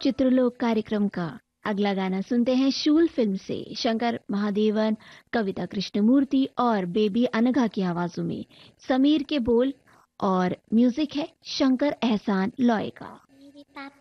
चित्रलोक कार्यक्रम का अगला गाना सुनते हैं शूल फिल्म से। शंकर महादेवन, कविता कृष्णमूर्ति और बेबी अनघा की आवाजों में समीर के बोल और म्यूजिक है शंकर एहसान लॉय का। मेरे पापा